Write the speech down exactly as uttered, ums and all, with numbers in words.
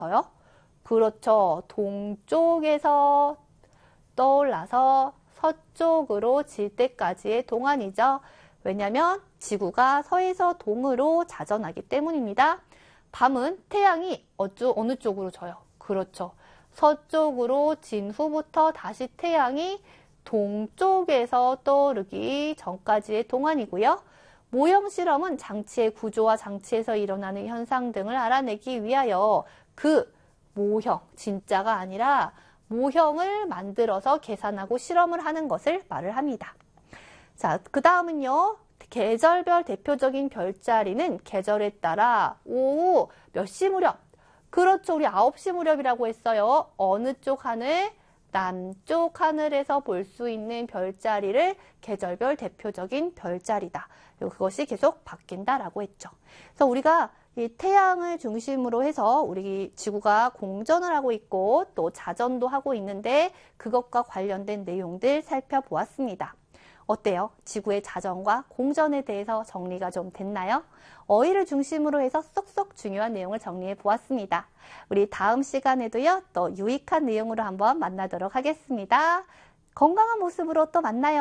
그렇죠. 동쪽에서 떠올라서 서쪽으로 질 때까지의 동안이죠. 왜냐하면 지구가 서에서 동으로 자전하기 때문입니다. 밤은 태양이 어쭈, 어느 쪽으로 져요? 그렇죠. 서쪽으로 진 후부터 다시 태양이 동쪽에서 떠오르기 전까지의 동안이고요. 모형 실험은 장치의 구조와 장치에서 일어나는 현상 등을 알아내기 위하여 그 모형, 진짜가 아니라 모형을 만들어서 계산하고 실험을 하는 것을 말을 합니다. 자, 그 다음은요. 계절별 대표적인 별자리는 계절에 따라 오후 몇 시 무렵? 그렇죠. 우리 아홉 시 무렵이라고 했어요. 어느 쪽 하늘? 남쪽 하늘에서 볼 수 있는 별자리를 계절별 대표적인 별자리다. 그것이 계속 바뀐다라고 했죠. 그래서 우리가 이 태양을 중심으로 해서 우리 지구가 공전을 하고 있고 또 자전도 하고 있는데 그것과 관련된 내용들 살펴보았습니다. 어때요? 지구의 자전과 공전에 대해서 정리가 좀 됐나요? 어휘를 중심으로 해서 쏙쏙 중요한 내용을 정리해 보았습니다. 우리 다음 시간에도요, 또 유익한 내용으로 한번 만나도록 하겠습니다. 건강한 모습으로 또 만나요.